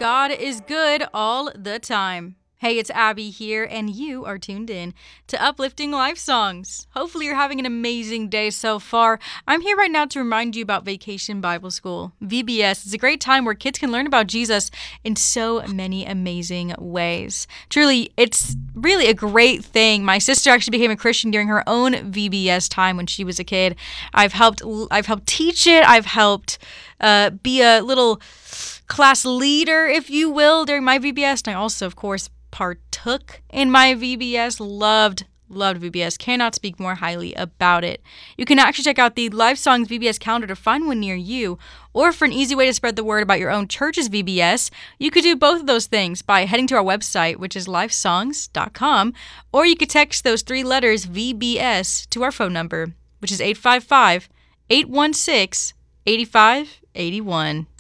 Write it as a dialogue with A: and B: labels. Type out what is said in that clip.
A: God is good all the time. Hey, it's Abby here, and you are tuned in to Uplifting Life Songs. Hopefully, you're having an amazing day so far. I'm here right now to remind you about Vacation Bible School. VBS is a great time where kids can learn about Jesus in so many amazing ways. Truly, it's really a great thing. My sister actually became a Christian during her own VBS time when she was a kid. I've helped teach it. I've helped be a little class leader, if you will, during my VBS. And I also, of course, partook in my VBS. Loved VBS. Cannot speak more highly about it. You can actually check out the Life Songs VBS calendar to find one near you, or for an easy way to spread the word about your own church's VBS, you could do both of those things by heading to our website, which is lifesongs.com, or you could text those three letters VBS to our phone number, which is 855-816-8581.